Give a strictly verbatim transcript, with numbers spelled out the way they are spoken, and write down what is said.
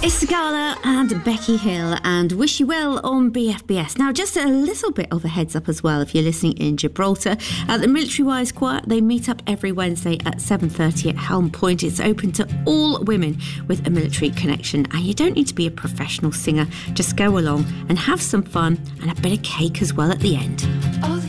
It's Sigala and Becky Hill and Wish You Well on B F B S. Now, just a little bit of a heads up as well if you're listening in Gibraltar. At the Military Wise Choir, they meet up every Wednesday at seven thirty at Helm Point. It's open to all women with a military connection, and you don't need to be a professional singer. Just go along and have some fun and a bit of cake as well at the end. Oh.